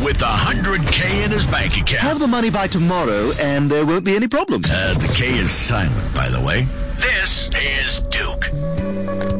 with $100K in his bank account. Have the money by tomorrow, and there won't be any problems. The K is silent, by the way. This is Duke.